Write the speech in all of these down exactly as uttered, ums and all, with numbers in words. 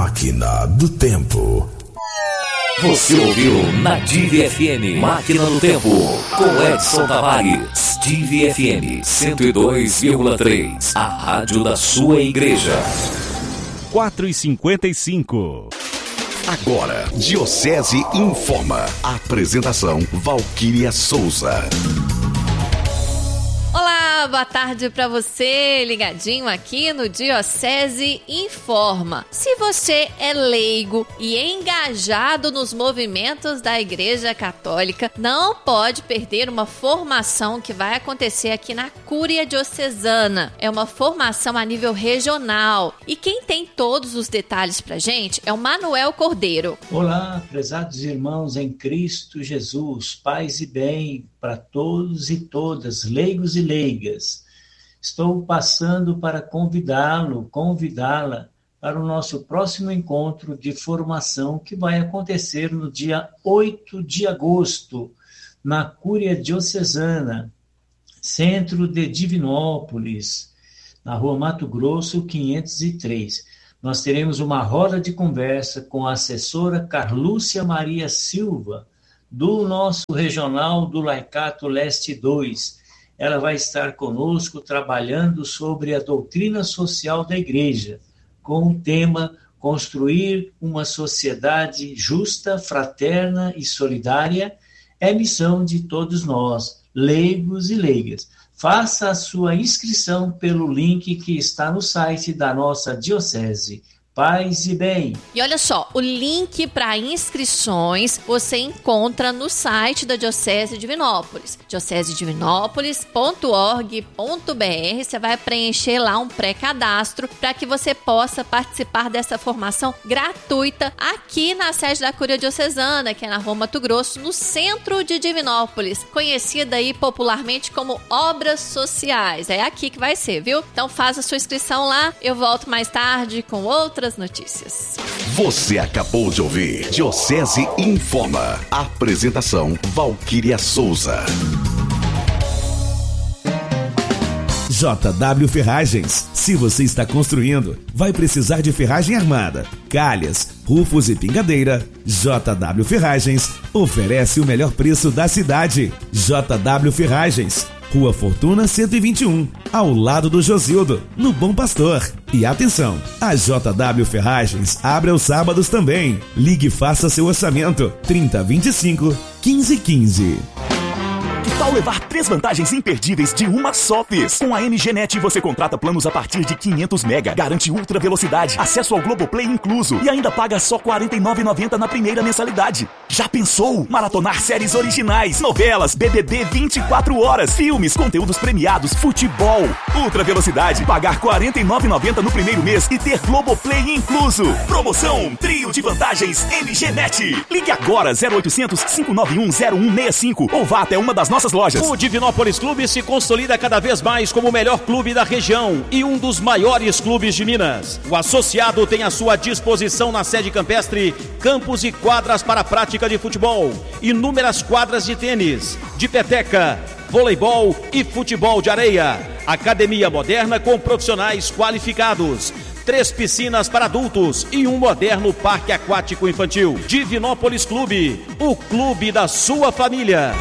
Máquina do Tempo. Você ouviu na Divi F M Máquina do Tempo com Edson Tavares. Divi F M cento e dois vírgula três, a rádio da sua igreja. quatro e cinquenta e cinco. Agora, Diocese Informa. Apresentação Valquíria Souza. Olá, boa tarde para você, ligadinho aqui no Diocese Informa. Se você é leigo e engajado nos movimentos da Igreja Católica, não pode perder uma formação que vai acontecer aqui na Cúria Diocesana. É uma formação a nível regional. E quem tem todos os detalhes pra gente é o Manuel Cordeiro. Olá, prezados irmãos em Cristo Jesus, paz e bem para todos e todas, leigos e leigas. Estou passando para convidá-lo, convidá-la para o nosso próximo encontro de formação que vai acontecer no dia oito de agosto, na Cúria Diocesana, centro de Divinópolis, na Rua Mato Grosso, quinhentos e três. Nós teremos uma roda de conversa com a assessora Carlúcia Maria Silva, do nosso regional do Laicato Leste dois. Ela vai estar conosco trabalhando sobre a doutrina social da Igreja, com o tema Construir uma sociedade justa, fraterna e solidária é missão de todos nós, leigos e leigas. Faça a sua inscrição pelo link que está no site da nossa diocese. Paz e bem. E olha só, o link para inscrições você encontra no site da Diocese de Divinópolis, diocese divinópolis ponto org ponto br. Você vai preencher lá um pré-cadastro para que você possa participar dessa formação gratuita aqui na sede da Cúria Diocesana, que é na Rua Mato Grosso, no centro de Divinópolis, conhecida aí popularmente como Obras Sociais. É aqui que vai ser, viu? Então faça a sua inscrição lá. Eu volto mais tarde com outras notícias. Você acabou de ouvir Diocese Informa. Apresentação Valquíria Souza. J W Ferragens. Se você está construindo, vai precisar de ferragem armada, calhas, rufos e pingadeira. J W Ferragens oferece o melhor preço da cidade. J W Ferragens, Rua Fortuna cento e vinte e um, ao lado do Josildo, no Bom Pastor. E atenção, a J W Ferragens abre aos sábados também. Ligue e faça seu orçamento. trinta, vinte e cinco, quinze, quinze. Que tal levar três vantagens imperdíveis de uma só vez? Com a M G Net você contrata planos a partir de quinhentos mega, garante ultra velocidade, acesso ao Globoplay incluso e ainda paga só quarenta e nove reais e noventa centavos na primeira mensalidade. Já pensou? Maratonar séries originais, novelas, B B B vinte e quatro horas, filmes, conteúdos premiados, futebol. Ultra velocidade, pagar quarenta e nove reais e noventa centavos no primeiro mês e ter Globoplay incluso. Promoção Trio de Vantagens M G Net. Ligue agora zero oitocentos, cinco nove um, zero um seis cinco ou vá até uma das nossas lojas. O Divinópolis Clube se consolida cada vez mais como o melhor clube da região e um dos maiores clubes de Minas. O associado tem à sua disposição na sede campestre campos e quadras para a prática de futebol, inúmeras quadras de tênis, de peteca, voleibol e futebol de areia, academia moderna com profissionais qualificados, três piscinas para adultos e um moderno parque aquático infantil. Divinópolis Clube, o clube da sua família.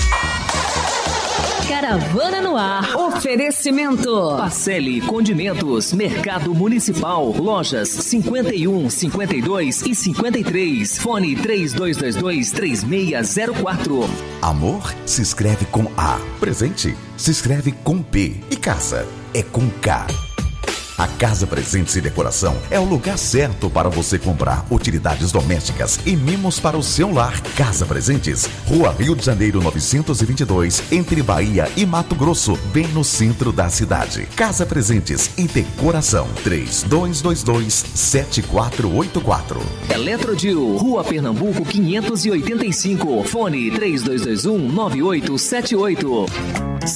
Caravana no ar. Oferecimento. Pacelli Condimentos, Mercado Municipal, lojas cinquenta e um, cinquenta e dois e cinquenta e três. Fone três dois dois dois, três seis zero quatro. Amor se escreve com A. Presente se escreve com P. E casa é com K. A Casa Presentes e Decoração é o lugar certo para você comprar utilidades domésticas e mimos para o seu lar. Casa Presentes, Rua Rio de Janeiro novecentos e vinte e dois, entre Bahia e Mato Grosso, bem no centro da cidade. Casa Presentes e Decoração, três dois dois dois, sete quatro oito quatro. Eletrodil, Rua Pernambuco quinhentos e oitenta e cinco, fone três dois dois um, nove oito sete oito.